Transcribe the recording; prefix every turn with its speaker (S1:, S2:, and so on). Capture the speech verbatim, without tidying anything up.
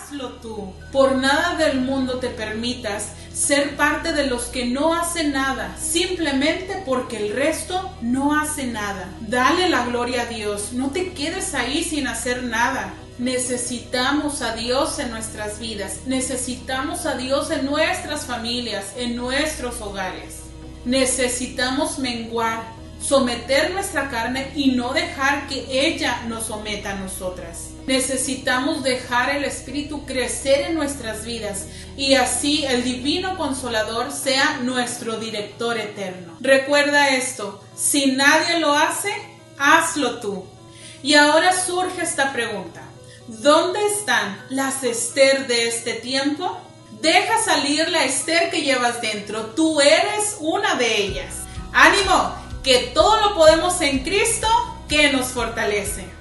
S1: hazlo tú. Por nada del mundo te permitas ser parte de los que no hacen nada, simplemente porque el resto no hace nada. Dale la gloria a Dios, no te quedes ahí sin hacer nada. Necesitamos a Dios en nuestras vidas, necesitamos a Dios en nuestras familias, en nuestros hogares. Necesitamos menguar, someter nuestra carne y no dejar que ella nos someta a nosotras. Necesitamos dejar el Espíritu crecer en nuestras vidas y así el Divino Consolador sea nuestro director eterno. Recuerda esto, si nadie lo hace, hazlo tú. Y ahora surge esta pregunta, ¿dónde están las Esther de este tiempo? Deja salir la Esther que llevas dentro, tú eres una de ellas. ¡Ánimo! Que todo lo podemos en Cristo que nos fortalece.